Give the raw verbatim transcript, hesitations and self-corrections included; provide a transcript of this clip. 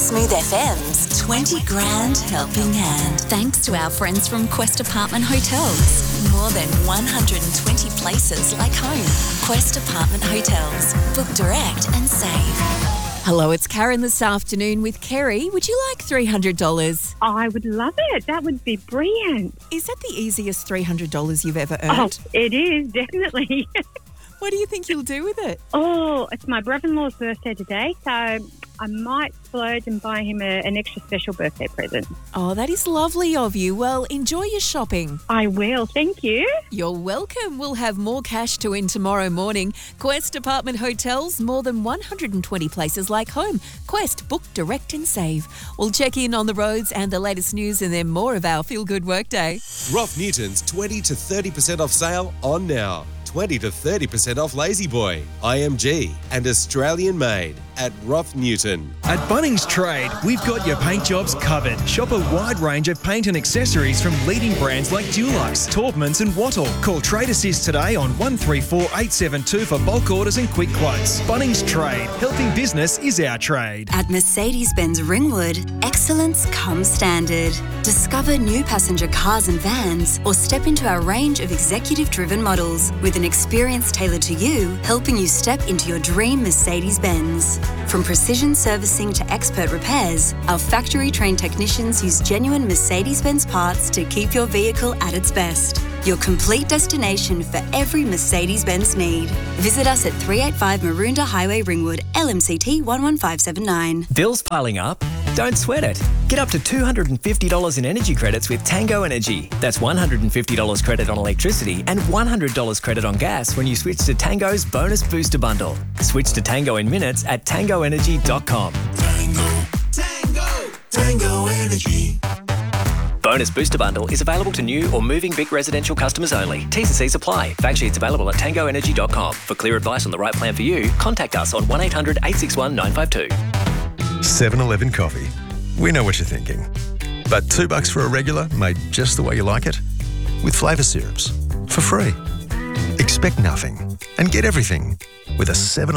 Smooth F M's twenty grand helping hand. Thanks to our friends from Quest Apartment Hotels. More than one hundred twenty places like home. Quest Apartment Hotels. Book direct and save. Hello, it's Karen this afternoon with Kerry. Would you like three hundred dollars? I would love it. That would be brilliant. Is that the easiest three hundred dollars you've ever earned? Oh, it is, definitely. What do you think you'll do with it? Oh, it's my brother-in-law's birthday today, so I might splurge and buy him a, an extra special birthday present. Oh, that is lovely of you. Well, enjoy your shopping. I will, thank you. You're welcome. We'll have more cash to win tomorrow morning. Quest Apartment Hotels, more than one hundred twenty places like home. Quest, book, direct and save. We'll check in on the roads and the latest news and then more of our Feel Good Workday. Rough Newton's twenty to thirty percent off sale on now. twenty to thirty percent off Lazy Boy, I M G and Australian made at Rough Newton. At Bunnings Trade, we've got your paint jobs covered. Shop a wide range of paint and accessories from leading brands like Dulux, Taubmans and Wattle. Call Trade Assist today on one three four eight seven two for bulk orders and quick quotes. Bunnings Trade. Helping business is our trade. At Mercedes-Benz Ringwood, excellence comes standard. Discover new passenger cars and vans or step into our range of executive-driven models with an experience tailored to you, helping you step into your dream Mercedes-Benz. From precision servicing to expert repairs, our factory-trained technicians use genuine Mercedes-Benz parts to keep your vehicle at its best. Your complete destination for every Mercedes-Benz need. Visit us at three eighty-five Maroondah Highway, Ringwood, L M C T one one five seven nine. Bills piling up? Don't sweat it. Get up to two hundred fifty dollars in energy credits with Tango Energy. That's one hundred fifty dollars credit on electricity and one hundred dollars credit on gas when you switch to Tango's Bonus Booster Bundle. Switch to Tango in minutes at tango energy dot com. Tango, Tango, Tango Energy. Bonus Booster Bundle is available to new or moving big residential customers only. T's and C's apply. Fact sheets available at tango energy dot com. For clear advice on the right plan for you, contact us on one eight hundred eight six one nine five two. seven eleven Coffee. We know what you're thinking. But two bucks for a regular made just the way you like it? With flavour syrups. For free. Expect nothing and get everything with a seven